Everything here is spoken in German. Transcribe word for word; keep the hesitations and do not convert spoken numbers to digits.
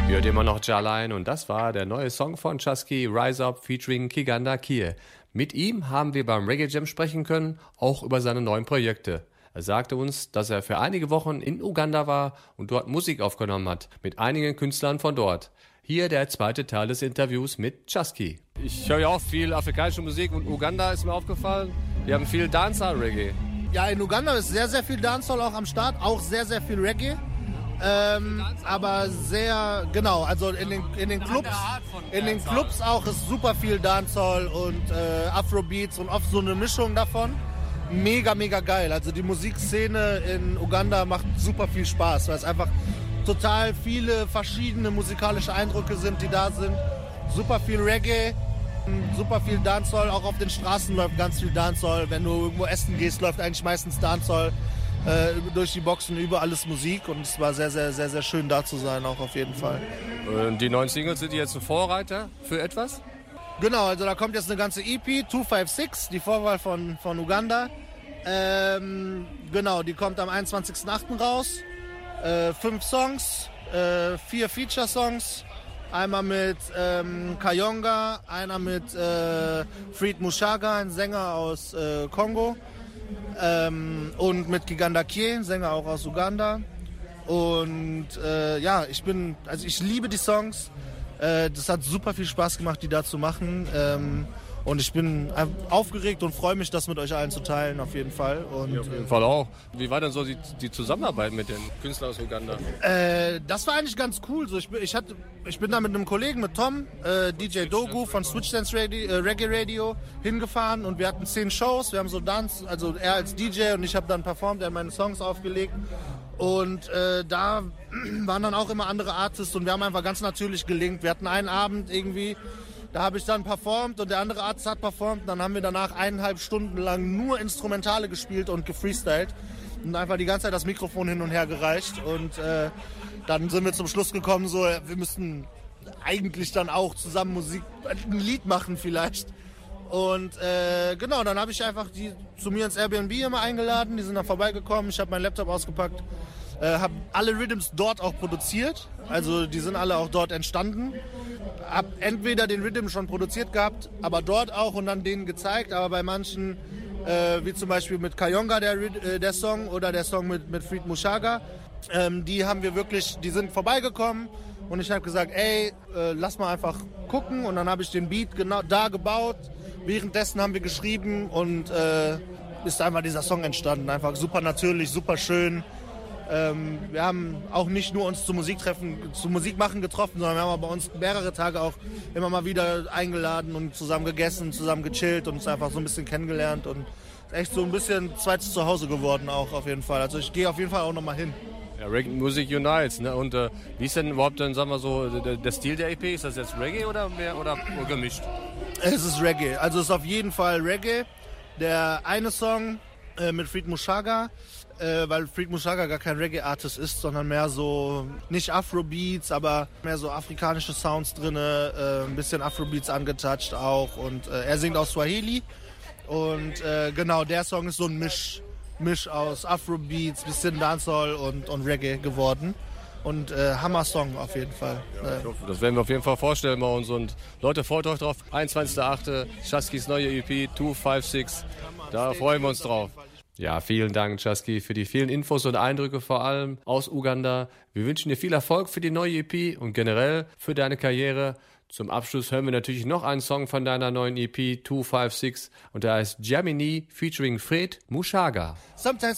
Hört immer noch Jalain und das war der neue Song von Chasky, Rise Up featuring Kiganda Kier. Mit ihm haben wir beim Reggae Jam sprechen können, auch über seine neuen Projekte. Er sagte uns, dass er für einige Wochen in Uganda war und dort Musik aufgenommen hat, mit einigen Künstlern von dort. Hier der zweite Teil des Interviews mit Chasky. Ich höre ja auch viel afrikanische Musik und Uganda ist mir aufgefallen. Wir haben viel Dancehall-Reggae. Ja, in Uganda ist sehr, sehr viel Dancehall auch am Start, auch sehr, sehr viel Reggae. Ähm, aber sehr, genau, also in den, in den Clubs, in den Clubs auch ist super viel Dancehall und äh, Afrobeats und oft so eine Mischung davon. Mega, mega geil. Also die Musikszene in Uganda macht super viel Spaß, weil es einfach total viele verschiedene musikalische Eindrücke sind, die da sind. Super viel Reggae, super viel Dancehall, auch auf den Straßen läuft ganz viel Dancehall. Wenn du irgendwo essen gehst, läuft eigentlich meistens Dancehall. Äh, durch die Boxen, überall ist Musik und es war sehr, sehr, sehr, sehr schön da zu sein, auch auf jeden Fall. Und die neuen Singles, sind die jetzt ein Vorreiter für etwas? Genau, also da kommt jetzt eine ganze E P, zwei fünf sechs, die Vorwahl von, von Uganda. Ähm, genau, die kommt am einundzwanzigsten achten raus. Äh, fünf Songs, äh, vier Feature-Songs. Einmal mit ähm, Kayonga, einer mit äh, Fred Mushaga, ein Sänger aus äh, Kongo. Ähm, und mit Kiganda Kier, Sänger auch aus Uganda. Und äh, ja, ich bin, also ich liebe die Songs. Äh, das hat super viel Spaß gemacht, die da zu machen. Ähm, und ich bin aufgeregt und freue mich, das mit euch allen zu teilen, auf jeden Fall. Und, ja, auf jeden Fall auch. Wie war denn so die, die Zusammenarbeit mit den Künstlern aus Uganda? Äh, das war eigentlich ganz cool. So, ich, ich, hatte, ich bin da mit einem Kollegen, mit Tom, äh, D J Dogu von Switch Dance Radio, äh, Reggae Radio, hingefahren und wir hatten zehn Shows. Wir haben so Dance, also er als D J und ich habe dann performt, er hat meine Songs aufgelegt. Und äh, da waren dann auch immer andere Artists und wir haben einfach ganz natürlich gelinkt. Wir hatten einen Abend irgendwie, da habe ich dann performt und der andere Artist hat performt. Dann haben wir danach eineinhalb Stunden lang nur Instrumentale gespielt und gefreestylt und einfach die ganze Zeit das Mikrofon hin und her gereicht. Und äh, dann sind wir zum Schluss gekommen, so wir müssten eigentlich dann auch zusammen Musik, ein Lied machen vielleicht. Und äh, genau, dann habe ich einfach die zu mir ins Airbnb immer eingeladen, die sind dann vorbeigekommen, ich habe meinen Laptop ausgepackt, äh, habe alle Rhythms dort auch produziert, also die sind alle auch dort entstanden. Habe entweder den Rhythm schon produziert gehabt, aber dort auch und dann denen gezeigt, aber bei manchen, äh, wie zum Beispiel mit Kayonga der, äh, der Song oder der Song mit, mit Fred Mushaga, ähm, die haben wir wirklich, die sind vorbeigekommen und ich habe gesagt, ey, äh, lass mal einfach gucken und dann habe ich den Beat genau da gebaut. Währenddessen haben wir geschrieben und äh, ist einfach dieser Song entstanden. Einfach super natürlich, super schön. Ähm, wir haben auch nicht nur uns zu Musik treffen, zu Musik machen getroffen, sondern wir haben bei uns mehrere Tage auch immer mal wieder eingeladen und zusammen gegessen, zusammen gechillt und uns einfach so ein bisschen kennengelernt und echt so ein bisschen zweites Zuhause geworden auch auf jeden Fall. Also ich gehe auf jeden Fall auch nochmal hin. Ja, Reggae Music Unites, ne? Und äh, wie ist denn überhaupt dann, sagen wir so, der, der Stil der E P? Ist das jetzt Reggae oder mehr oder gemischt? Es ist Reggae, also es ist auf jeden Fall Reggae. Der eine Song äh, mit Fred Mushaga, äh, weil Fred Mushaga gar kein Reggae-Artist ist, sondern mehr so, nicht Afrobeats, aber mehr so afrikanische Sounds drin, äh, ein bisschen Afrobeats angetoucht auch und äh, er singt aus Swahili und äh, genau, der Song ist so ein Misch. Misch aus Afrobeats, bisschen Dancehall und, und Reggae geworden. Und äh, Hammer-Song auf jeden Fall. Ja, ich hoffe, das werden wir auf jeden Fall vorstellen bei uns. Und Leute, freut euch drauf. einundzwanzigster achte Chaskys neue E P, zwei fünf sechs. Da freuen wir uns drauf. Ja, vielen Dank, Chasky, für die vielen Infos und Eindrücke, vor allem aus Uganda. Wir wünschen dir viel Erfolg für die neue E P und generell für deine Karriere. Zum Abschluss hören wir natürlich noch einen Song von deiner neuen E P, zwei fünf sechs, und der heißt Jamini featuring Fred Mushaga. Sometimes